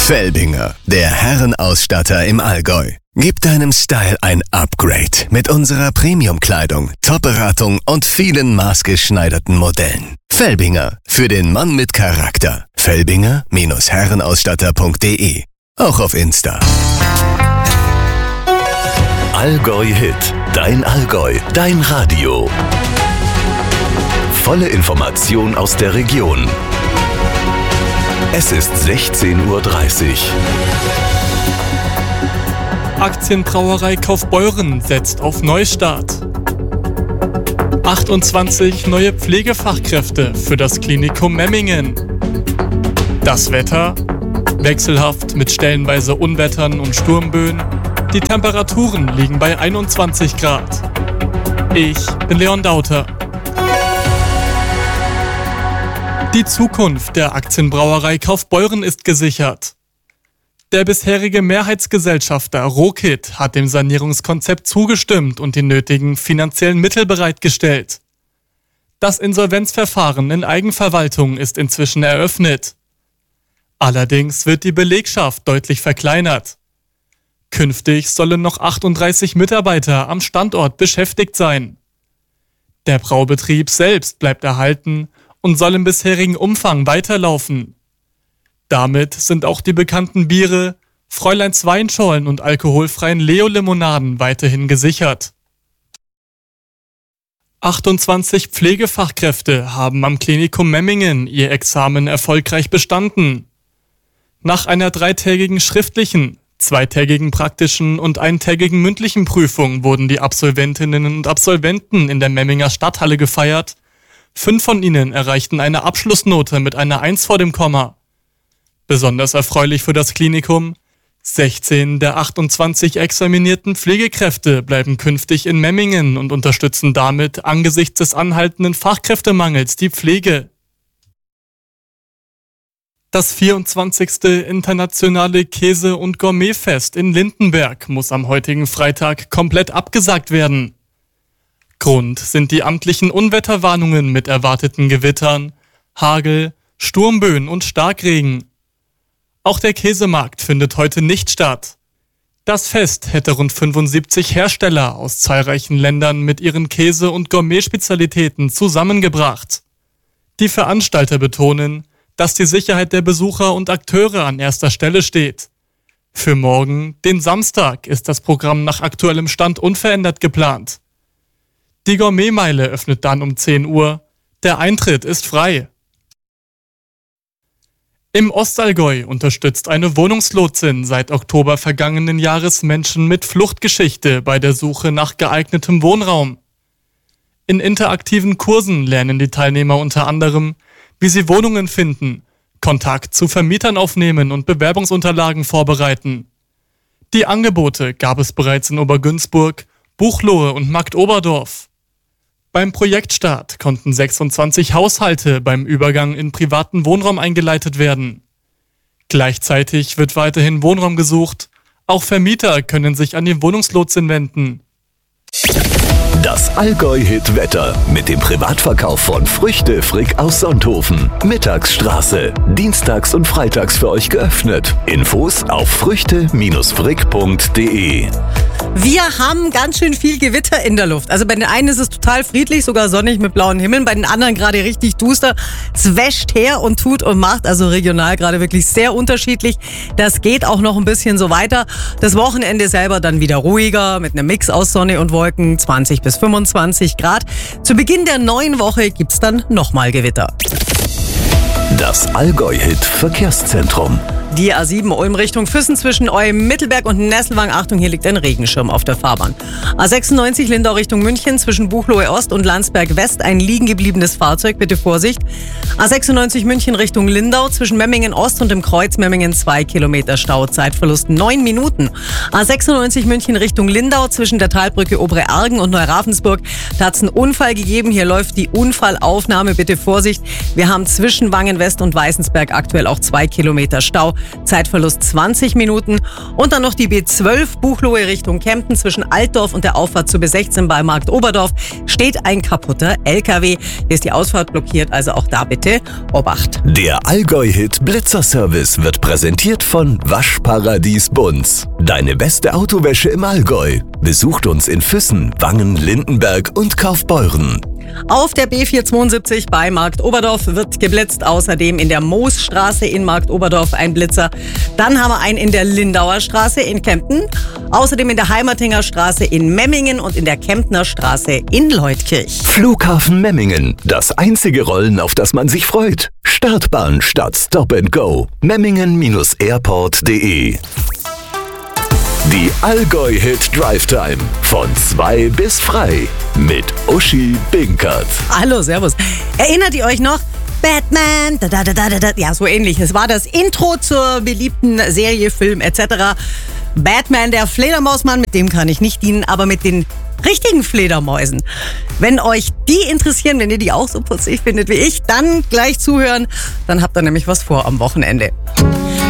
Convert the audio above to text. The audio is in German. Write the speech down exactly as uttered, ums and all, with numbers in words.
Felbinger, der Herrenausstatter im Allgäu. Gib deinem Style ein Upgrade mit unserer Premium-Kleidung, Top-Beratung und vielen maßgeschneiderten Modellen. Felbinger, für den Mann mit Charakter. Felbinger Herrenausstatter punkt de. Auch auf Insta. Allgäu Hit, dein Allgäu, dein Radio. Volle Information aus der Region. Es ist sechzehn Uhr dreißig. Aktienbrauerei Kaufbeuren setzt auf Neustart. achtundzwanzig neue Pflegefachkräfte für das Klinikum Memmingen. Das Wetter? Wechselhaft mit stellenweise Unwettern und Sturmböen. Die Temperaturen liegen bei einundzwanzig Grad. Ich bin Leon Dauter. Die Zukunft der Aktienbrauerei Kaufbeuren ist gesichert. Der bisherige Mehrheitsgesellschafter Rokit hat dem Sanierungskonzept zugestimmt und die nötigen finanziellen Mittel bereitgestellt. Das Insolvenzverfahren in Eigenverwaltung ist inzwischen eröffnet. Allerdings wird die Belegschaft deutlich verkleinert. Künftig sollen noch achtunddreißig Mitarbeiter am Standort beschäftigt sein. Der Braubetrieb selbst bleibt erhalten und soll im bisherigen Umfang weiterlaufen. Damit sind auch die bekannten Biere, Fräuleins Weinschorlen und alkoholfreien Leo-Limonaden weiterhin gesichert. achtundzwanzig Pflegefachkräfte haben am Klinikum Memmingen ihr Examen erfolgreich bestanden. Nach einer dreitägigen schriftlichen, zweitägigen praktischen und eintägigen mündlichen Prüfung wurden die Absolventinnen und Absolventen in der Memminger Stadthalle gefeiert. Fünf von ihnen erreichten eine Abschlussnote mit einer eins vor dem Komma. Besonders erfreulich für das Klinikum: sechzehn der achtundzwanzig examinierten Pflegekräfte bleiben künftig in Memmingen und unterstützen damit angesichts des anhaltenden Fachkräftemangels die Pflege. Das vierundzwanzigste Internationale Käse- und Gourmetfest in Lindenberg muss am heutigen Freitag komplett abgesagt werden. Grund sind die amtlichen Unwetterwarnungen mit erwarteten Gewittern, Hagel, Sturmböen und Starkregen. Auch der Käsemarkt findet heute nicht statt. Das Fest hätte rund fünfundsiebzig Hersteller aus zahlreichen Ländern mit ihren Käse- und Gourmet-Spezialitäten zusammengebracht. Die Veranstalter betonen, dass die Sicherheit der Besucher und Akteure an erster Stelle steht. Für morgen, den Samstag, ist das Programm nach aktuellem Stand unverändert geplant. Die Gourmetmeile öffnet dann um zehn Uhr. Der Eintritt ist frei. Im Ostallgäu unterstützt eine Wohnungslotsin seit Oktober vergangenen Jahres Menschen mit Fluchtgeschichte bei der Suche nach geeignetem Wohnraum. In interaktiven Kursen lernen die Teilnehmer unter anderem, wie sie Wohnungen finden, Kontakt zu Vermietern aufnehmen und Bewerbungsunterlagen vorbereiten. Die Angebote gab es bereits in Obergünzburg, Buchloe und Marktoberdorf. Beim Projektstart konnten sechsundzwanzig Haushalte beim Übergang in privaten Wohnraum eingeleitet werden. Gleichzeitig wird weiterhin Wohnraum gesucht. Auch Vermieter können sich an die Wohnungslotsin wenden. Das Allgäu-Hit-Wetter mit dem Privatverkauf von Früchte Frick aus Sonthofen. Mittagsstraße. Dienstags und freitags für euch geöffnet. Infos auf früchte Frick punkt de. Wir haben ganz schön viel Gewitter in der Luft. Also bei den einen ist es total friedlich, sogar sonnig mit blauen Himmeln. Bei den anderen gerade richtig duster. Es wäscht her und tut und macht. Also regional gerade wirklich sehr unterschiedlich. Das geht auch noch ein bisschen so weiter. Das Wochenende selber dann wieder ruhiger mit einem Mix aus Sonne und Wolken. zwanzig bis fünfundzwanzig Grad. Zu Beginn der neuen Woche gibt's dann nochmal Gewitter. Das Allgäu-Hit Verkehrszentrum. Die A sieben Ulm Richtung Füssen zwischen Olm, Mittelberg und Nesselwang. Achtung, hier liegt ein Regenschirm auf der Fahrbahn. A sechsundneunzig Lindau Richtung München zwischen Buchloe Ost und Landsberg West. Ein liegen gebliebenes Fahrzeug, bitte Vorsicht. A sechsundneunzig München Richtung Lindau zwischen Memmingen Ost und dem Kreuz Memmingen zwei Kilometer Stau. Zeitverlust neun Minuten. A sechsundneunzig München Richtung Lindau zwischen der Talbrücke Obere Argen und Neuravensburg. Da hat es einen Unfall gegeben. Hier läuft die Unfallaufnahme, bitte Vorsicht. Wir haben zwischen Wangen West und Weißensberg aktuell auch zwei Kilometer Stau. Zeitverlust zwanzig Minuten. Und dann noch die B zwölf Buchloe Richtung Kempten zwischen Altdorf und der Auffahrt zu B sechzehn bei Markt Oberdorf steht ein kaputter L K W. Hier ist die Ausfahrt blockiert, also auch da bitte Obacht. Der Allgäu-Hit Blitzerservice wird präsentiert von Waschparadies Bunz. Deine beste Autowäsche im Allgäu. Besucht uns in Füssen, Wangen, Lindenberg und Kaufbeuren. Auf der B vierhundertzweiundsiebzig bei Markt Oberdorf wird geblitzt. Außerdem in der Moosstraße in Markt Oberdorf ein Blitzer. Dann haben wir einen in der Lindauer Straße in Kempten. Außerdem in der Heimatinger Straße in Memmingen und in der Kemptner Straße in Leutkirch. Flughafen Memmingen. Das einzige Rollen, auf das man sich freut. Startbahn statt Stop and Go. Memmingen Airport punkt de. Die Allgäu-Hit Drive Time. Von zwei bis frei. Mit Uschi Binkert. Hallo, servus. Erinnert ihr euch noch? Batman, da, da, da, da, da. Ja, so ähnlich. Es war das Intro zur beliebten Serie, Film et cetera. Batman, der Fledermausmann, mit dem kann ich nicht dienen, aber mit den richtigen Fledermäusen. Wenn euch die interessieren, wenn ihr die auch so putzig findet wie ich, dann gleich zuhören. Dann habt ihr nämlich was vor am Wochenende.